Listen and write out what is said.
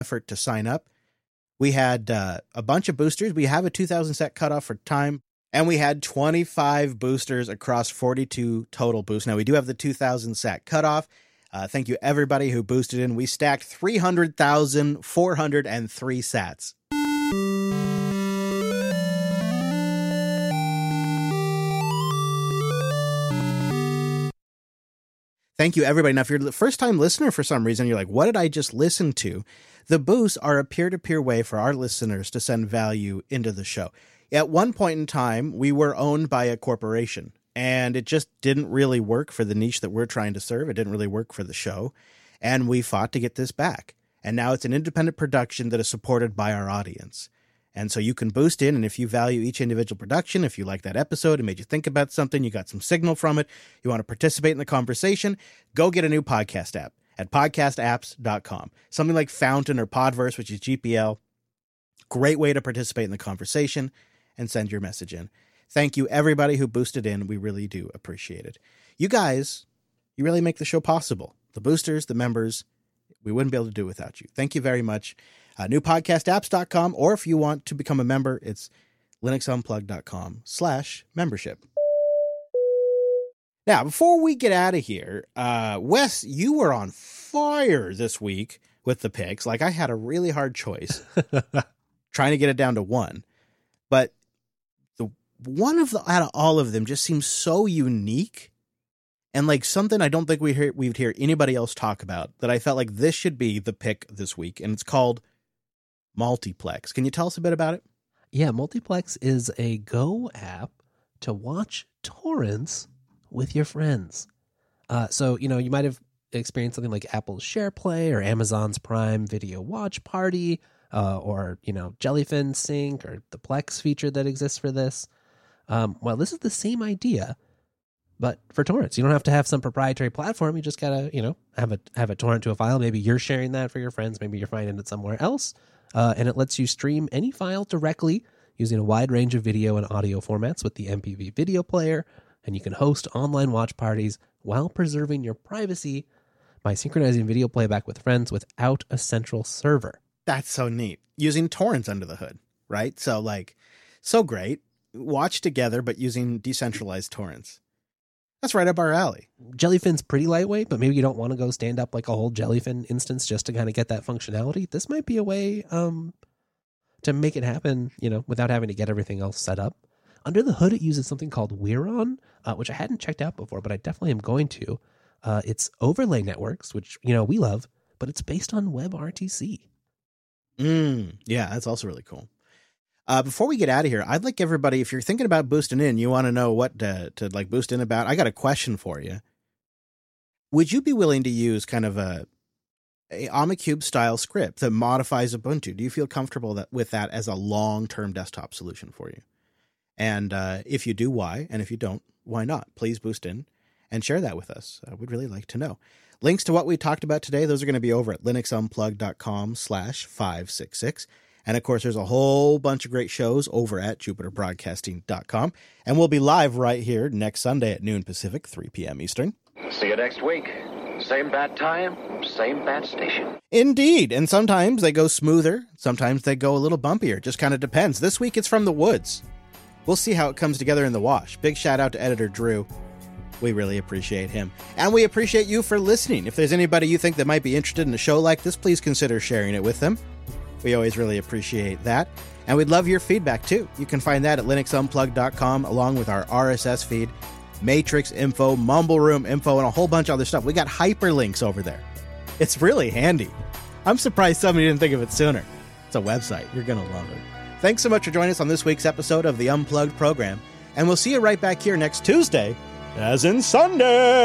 effort to sign up. We had a bunch of boosters. We have a 2,000 set cutoff for time, and we had 25 boosters across 42 total boosts. Now, we do have the 2,000 set cutoff. Thank you, everybody who boosted in. We stacked 300,403 sats. Thank you, everybody. Now, if you're the first-time listener for some reason, you're like, what did I just listen to? The boosts are a peer-to-peer way for our listeners to send value into the show. At one point in time, we were owned by a corporation, and it just didn't really work for the niche that we're trying to serve. It didn't really work for the show, and we fought to get this back. And now it's an independent production that is supported by our audience. And so you can boost in, and if you value each individual production, if you like that episode, it made you think about something, you got some signal from it, you want to participate in the conversation, go get a new podcast app at podcastapps.com. Something like Fountain or Podverse, which is GPL. Great way to participate in the conversation and send your message in. Thank you, everybody who boosted in. We really do appreciate it. You guys, you really make the show possible. The boosters, the members, we wouldn't be able to do it without you. Thank you very much. Newpodcastapps.com, or if you want to become a member, it's linuxunplugged.com/membership. Now, before we get out of here, Wes, you were on fire this week with the picks. Like, I had a really hard choice trying to get it down to one, but out of all of them just seems so unique and like something I don't think we'd hear anybody else talk about, that I felt like this should be the pick this week, and it's called Multiplex. Can you tell us a bit about it? Yeah, Multiplex is a Go app to watch torrents with your friends. So, you might have experienced something like Apple's SharePlay or Amazon's Prime Video Watch Party, or, Jellyfin Sync or the Plex feature that exists for this. Well, this is the same idea, but for torrents. You don't have to have some proprietary platform. You just gotta, have a torrent to a file. Maybe you're sharing that for your friends. Maybe you're finding it somewhere else. And it lets you stream any file directly using a wide range of video and audio formats with the MPV video player. And you can host online watch parties while preserving your privacy by synchronizing video playback with friends without a central server. That's so neat. Using torrents under the hood, right? So so great. Watch together, but using decentralized torrents. That's right up our alley. Jellyfin's pretty lightweight, but maybe you don't want to go stand up like a whole Jellyfin instance just to kind of get that functionality. This might be a way to make it happen, without having to get everything else set up. Under the hood, it uses something called Weiron, which I hadn't checked out before, but I definitely am going to. It's overlay networks, which, we love, but it's based on WebRTC. Yeah, that's also really cool. Before we get out of here, I'd like everybody, if you're thinking about boosting in, you want to know what to boost in about, I got a question for you. Would you be willing to use kind of a Omacube style script that modifies Ubuntu? Do you feel comfortable with that as a long-term desktop solution for you? And if you do, why? And if you don't, why not? Please boost in and share that with us. We'd really like to know. Links to what we talked about today, those are going to be over at linuxunplugged.com/566. And of course, there's a whole bunch of great shows over at jupiterbroadcasting.com. And we'll be live right here next Sunday at noon Pacific, 3 p.m. Eastern. See you next week. Same bad time, same bad station. Indeed. And sometimes they go smoother. Sometimes they go a little bumpier. Just kind of depends. This week it's from the woods. We'll see how it comes together in the wash. Big shout out to editor Drew. We really appreciate him. And we appreciate you for listening. If there's anybody you think that might be interested in a show like this, please consider sharing it with them. We always really appreciate that. And we'd love your feedback, too. You can find that at linuxunplugged.com, along with our RSS feed, Matrix info, Mumble Room info, and a whole bunch of other stuff. We got hyperlinks over there. It's really handy. I'm surprised somebody didn't think of it sooner. It's a website. You're going to love it. Thanks so much for joining us on this week's episode of the Unplugged program. And we'll see you right back here next Tuesday, as in Sunday.